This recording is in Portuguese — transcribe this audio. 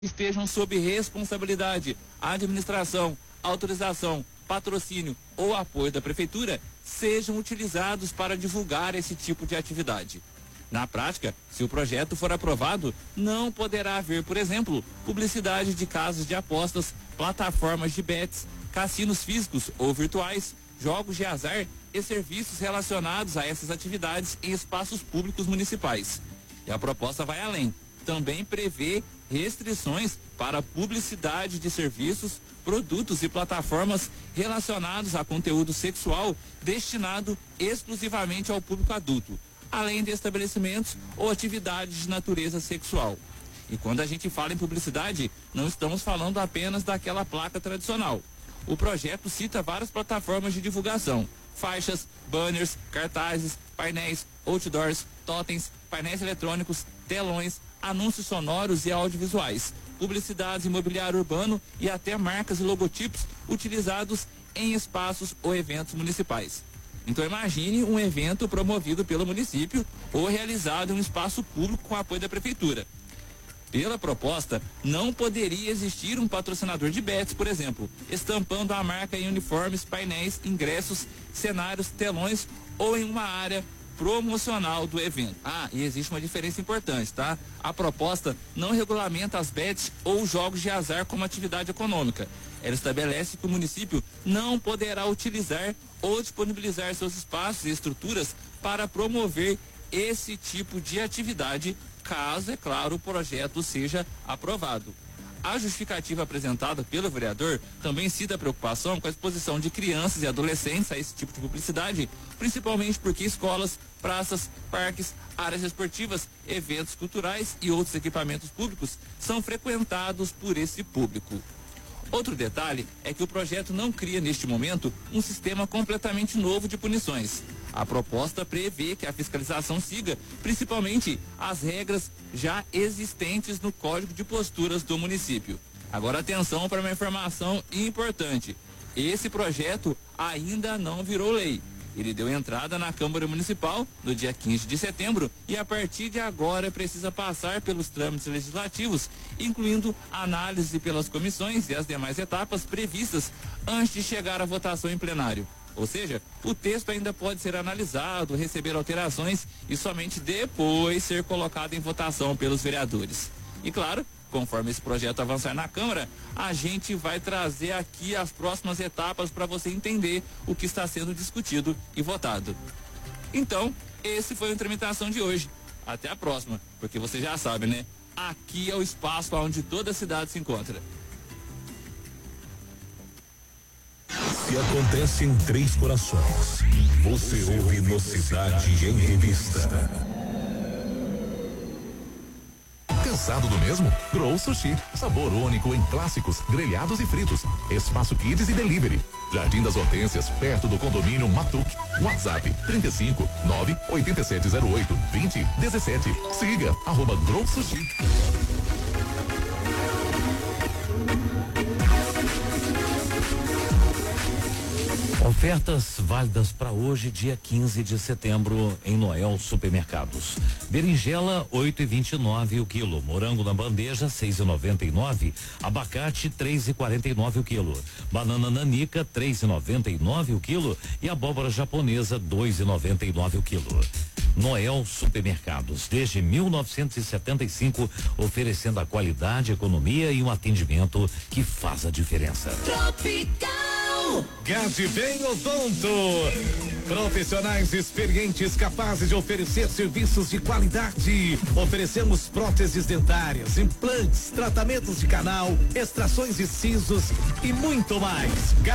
estejam sob responsabilidade, administração, autorização, patrocínio ou apoio da prefeitura sejam utilizados para divulgar esse tipo de atividade. Na prática, se o projeto for aprovado, não poderá haver, por exemplo, publicidade de casas de apostas, plataformas de bets, cassinos físicos ou virtuais, jogos de azar e serviços relacionados a essas atividades em espaços públicos municipais. E a proposta vai além. Também prevê restrições para publicidade de serviços, produtos e plataformas relacionados a conteúdo sexual destinado exclusivamente ao público adulto, além de estabelecimentos ou atividades de natureza sexual. E quando a gente fala em publicidade, não estamos falando apenas daquela placa tradicional. O projeto cita várias plataformas de divulgação: faixas, banners, cartazes, painéis, outdoors, totens, painéis eletrônicos, telões, anúncios sonoros e audiovisuais, publicidades em mobiliário urbano e até marcas e logotipos utilizados em espaços ou eventos municipais. Então imagine um evento promovido pelo município ou realizado em um espaço público com apoio da prefeitura. Pela proposta, não poderia existir um patrocinador de bets, por exemplo, estampando a marca em uniformes, painéis, ingressos, cenários, telões ou em uma área promocional do evento. E existe uma diferença importante, tá? A proposta não regulamenta as bets ou jogos de azar como atividade econômica. Ela estabelece que o município não poderá utilizar ou disponibilizar seus espaços e estruturas para promover esse tipo de atividade, caso, é claro, o projeto seja aprovado. A justificativa apresentada pelo vereador também cita a preocupação com a exposição de crianças e adolescentes a esse tipo de publicidade, principalmente porque escolas, praças, parques, áreas esportivas, eventos culturais e outros equipamentos públicos são frequentados por esse público. Outro detalhe é que o projeto não cria, neste momento, um sistema completamente novo de punições. A proposta prevê que a fiscalização siga, principalmente, as regras já existentes no Código de Posturas do município. Agora atenção para uma informação importante. Esse projeto ainda não virou lei. Ele deu entrada na Câmara Municipal no dia 15 de setembro e a partir de agora precisa passar pelos trâmites legislativos, incluindo análise pelas comissões e as demais etapas previstas antes de chegar à votação em plenário. Ou seja, o texto ainda pode ser analisado, receber alterações e somente depois ser colocado em votação pelos vereadores. E claro, conforme esse projeto avançar na Câmara, a gente vai trazer aqui as próximas etapas para você entender o que está sendo discutido e votado. Então, esse foi a tramitação de hoje. Até a próxima, porque você já sabe, né? Aqui é o espaço onde toda a cidade se encontra. Se acontece em Três Corações, você ouve no Cidade em Revista. Cansado do mesmo? Grow Sushi. Sabor único em clássicos, grelhados e fritos. Espaço Kids e Delivery. Jardim das Hortênsias, perto do condomínio Matuque. WhatsApp 35 98708 2017. Siga @Grow Sushi. Ofertas válidas para hoje, dia 15 de setembro, em Noel Supermercados. Berinjela 8,29 o quilo, morango na bandeja 6,99, abacate 3,49 o quilo, banana nanica 3,99 o quilo e abóbora japonesa 2,99 o quilo. Noel Supermercados, desde 1975, oferecendo a qualidade, economia e um atendimento que faz a diferença. Tropical. Gadbem Odonto. Profissionais experientes capazes de oferecer serviços de qualidade. Oferecemos próteses dentárias, implantes, tratamentos de canal, extrações de sisos e muito mais.